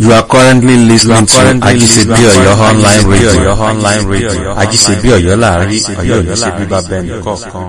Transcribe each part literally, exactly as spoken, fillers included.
You are currently listening to Ajisebi Oyo online radio. Online radio. Ajisebi Oyo láàrin Oyo ní ṣe bíbá bẹ́ẹ̀ nìkọ̀ọ̀kan.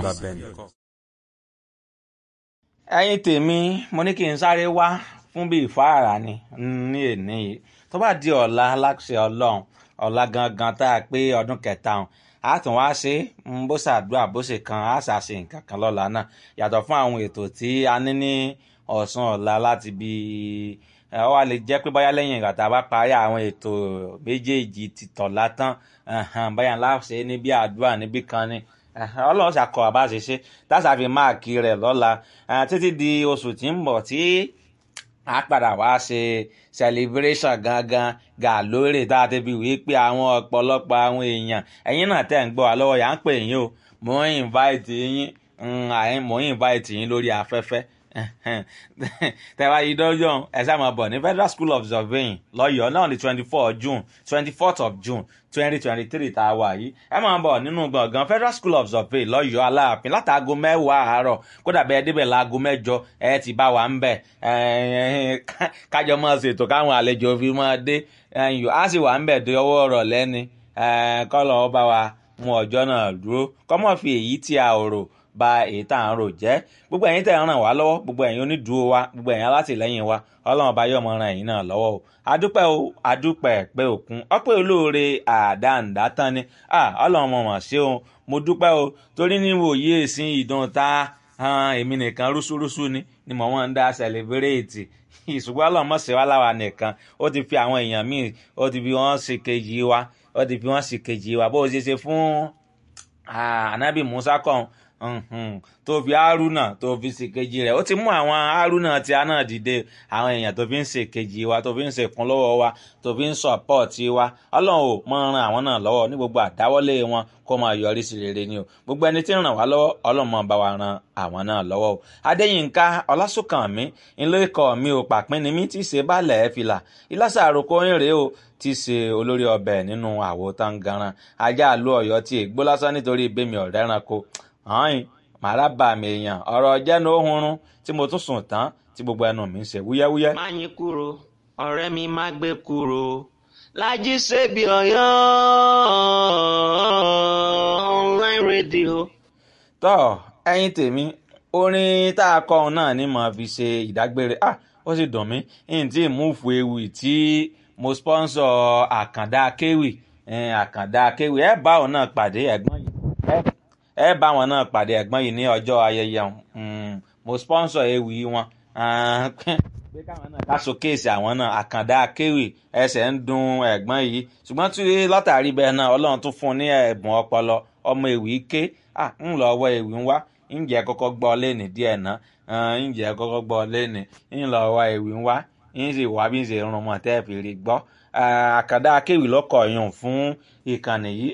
Ẹ̀yin tèmi, mo ní kí n sáré wá fún bí ìfáàrà ni ní èní yìí. Tó bá di ọ̀la láṣẹ Ọlọ́run, ọ̀la gangan tá a pé ọdún kẹta ọ̀hún, a tún wá ṣe bó ṣàdúrà bó ṣe kan a ṣàṣe nǹkan kan lọ́la náà. Yàtọ̀ fún àwọn ètò tí a ní ní ọ̀sán ọ̀la láti bí ó wá lè jẹ́ pé báyá lẹ́yìn ìgbà tá a bá parí àwọn ètò méjèèjì ti tọ̀la tán báyà ńlá ṣe níbi àdúrà níbí kan ni Ọlọ́run ṣàkọ àbá ṣe ṣe táṣà fi máàkì rẹ̀ lọ́la títí di oṣù tí ń bọ̀ tí a padà wá ṣe celebration gangan gà lórí tá a ti fi wí pé àwọn ọ̀pọ̀lọpọ̀ àwọn èèyàn ẹ̀yin náà tẹ̀ ń gbọ́ wa lọ́wọ́ yà ń pè yín o mò ń invite yín mò ń invite yín lórí afẹ́fẹ́ tẹ́wá yìí dọ́jọ́ ẹ sáà máa bọ̀ ní Federal School of Surveying lọ́yọ̀ọ́ náà ní twenty four June twenty fourth of June twenty twenty three tá a wà yìí ẹ máa bọ̀ nínú gbọ̀ngàn Federal School of Surveying lọ́yọ̀ọ́ Aláàfin látàgò mẹ́wàá àárọ̀ kódà bẹ́ẹ̀ débẹ̀ láago mẹ́jọ ẹ ti bá wa ń bẹ̀ kájọ máa ṣètò káwọn àlejò fi máa dé á sì wà ń bẹ̀ dé ọwọ́ ọ̀rọ̀ lẹ́ni kọ́lọ̀ ọba wa mú ọjọ́ náà dúró kọ́mọ́ fi èyí tí a ò rò ba èyí tá à ń rò jẹ́ gbogbo ẹ̀yin tẹ́ ń ràn wá lọ́wọ́ gbogbo ẹ̀yin onídùúró wa gbogbo ẹ̀yin alátìlẹ́yìn wa Ọlọ́run ọba yóò mọ ran ẹ̀yin náà lọ́wọ́ o adúpẹ́ o adúpẹ́ pé òkun ọpẹ́ olóore àdáǹdá tán ni Ọlọ́run mọ̀ mọ̀ ṣé o mo dúpẹ́ o torí níwò yí èsìn ìdán ta èmi nìkan rúṣúrúṣú ni ni mo máa ń dá sẹlẹbírẹ́ẹ̀tì ìṣùgbọ́n Ọlọ́run mọ̀ ṣe wá láwa nìkan ó ti fi àwọn èèyàn míì ó ti fi wọ́n ṣe kejì wa ó ti fi wọ́n ṣe kejì wa bó o ṣe ṣe fún Ànábì Mùsá kan tó fi Haruna tó fi ṣèkejì rẹ̀ ó ti mú àwọn Haruna tí a náà dìde àwọn èèyàn tó fi ń ṣèkejì wa tó fi ń ṣèkún lọ́wọ́ wa tó fi ń sọ̀pọ̀tì wa Ọlọ́run ò mọ ran àwọn náà lọ́wọ́ ní gbogbo àdáwọ́lé wọn kó máa yọrí sí rere ni o gbogbo ẹni tí ń ràn wá lọ́wọ́ Ọlọ́run máa bá wa ran àwọn náà lọ́wọ́ o Adéyínká Ọlásùnkànmí ńlọ ikọ̀ mi ò pàpín ni mí tí ṣe bálẹ̀ fìlà ìlàsà àròkọ ìrè o tí ṣe olórí ọbẹ̀ nínú àwo tangaran ajá àlú Ọ̀yọ́ tí ègbó lásán nítorí ìbémi ọ̀rẹ́ ẹranko ọ̀hìn màrá bà mí èèyàn ọ̀rọ̀ jẹ́nu ohunrun tí mo tún sùn tán tí gbogbo ẹnu mi ń ṣe wúyẹ́wúyẹ́. má yín kúrò ọ̀rẹ́ mi má gbé kúrò Lájíṣebí Ọ̀yọ́ online radio. tọ́ ẹ̀yin tèmi orin tá a kọ́ ọ náà ni mo fi ṣe ìdágbére ah ó sì dùn mí n tí múùfù ewì tí mo sponsor àkàndá kéwì àkàndá kéwì ẹ bá òun náà pàdé ẹ̀gbọ́n yìí ẹ bá wọn náà pàdé ẹ̀gbọ́n yìí ní ọjọ́ ayẹyẹ mo sponsor ewì wọn pé káwọn náà ká showcase àwọn náà àkàndá akéwì ẹsẹ̀ ń dùn ẹ̀gbọ́n yìí ṣùgbọ́n tí látàrí bẹ́ẹ̀ náà Ọlọ́run tún fún un ní ẹ̀bùn ọpọlọ ọmọ ewì ké ń lọ ọwọ́ ewì ń wá ǹjẹ́ kọ́kọ́ gbọ́ lẹ́nìí díẹ̀ náà ǹjẹ́ kọ́kọ́ gbọ́ lẹ́nìí ń lọ ọwọ́ ewì ń wá ń sì wá bí ń ṣe rún mọ́ tẹ́ fi rí gbọ́ àkàndá akéwì lọ́kọ̀ yùn fún ìkànnì yìí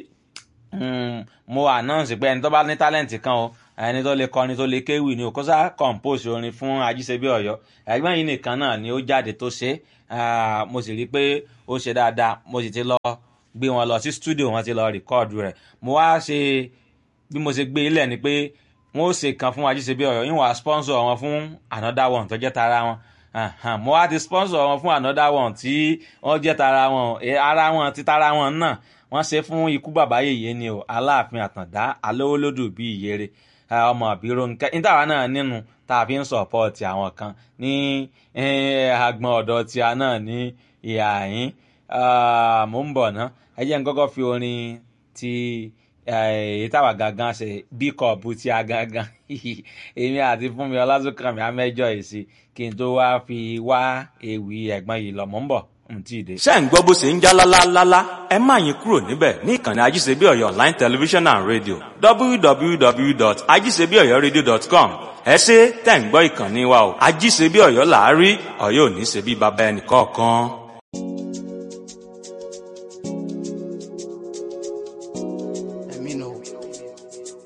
mo announce pé ẹni tó bá ní talent kan o ẹni tó lè kọrin tó lè kéwì ni o kó sá compose orin fún Ajíṣebí Ọ̀yọ́ ẹ̀gbọ́n yìí nìkan náà ni ó jáde tó ṣe mo sì rí i pé ó ṣe dáadáa mo sì ti lọ gbé wọn lọ sí studio wọn ti lọ record rẹ̀ mo wá ṣe bí mo ṣe gbé ilẹ̀ ni pé wọ́n ó ṣe kan fún Ajíṣebí Ọ̀yọ́ yín wá sponsor wọn fún another one tó jẹ́ tara wọn mo wá ti sponsor wọn fún another one tí wọ́n jẹ́ tara wọn ara wọn ti tara wọn náà wọ́n ṣe fún ikú bàbá yèyé ni o Aláàfin Àtàndá alówólódù bíi ìyèrè ọmọ àbírò nkẹ́ nítawà náà nínú tá a fi ń sọ̀pọ̀tì àwọn kan ní agbọn ọ̀dọ̀ tí a náà ní ìhà yín mò ń bọ̀ ná ẹ jẹ́ n kọ́kọ́ fi orin ti èyí táwa gangan ṣe bí kọ̀ọ̀bù tí a gangan èmi àti Fúnmi Ọlásùnkànmí amẹ́jọ èsì kí n tó wá fi wá ewì ẹ̀gbọ́n yìí lọ mò ń bọ̀ ṣé ń gbọ́ bó ṣe ń já lálálálá ẹ má yín kúrò níbẹ̀ ní ìkànnì Ajíṣebí Ọ̀yọ́ online television and radio w w w dot ajisebi oyo radio dot com ẹ ṣé tẹ̀ ń gbọ́ ìkànnì wa o Ajíṣebí Ọ̀yọ́ làárí Ọ̀yọ́ ò ní ṣe bí baba ẹnì kọ̀ọ̀kan.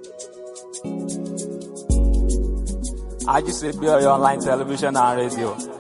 Ajíṣebí Ọ̀yọ́ online television and radio.